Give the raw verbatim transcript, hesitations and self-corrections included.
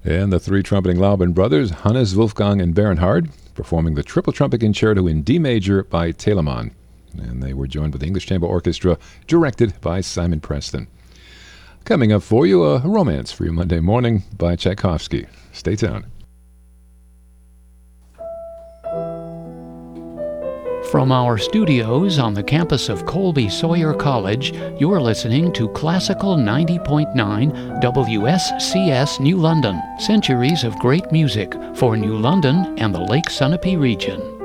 And the three trumpeting Laubin brothers, Hannes, Wolfgang, and Bernhard, performing the Triple Trumpet Concerto in D major by Telemann. And they were joined with the English Chamber Orchestra, directed by Simon Preston. Coming up for you, a romance for your Monday morning by Tchaikovsky. Stay tuned. From our studios on the campus of Colby Sawyer College, you're listening to Classical ninety point nine W S C S New London, centuries of great music for New London and the Lake Sunapee region.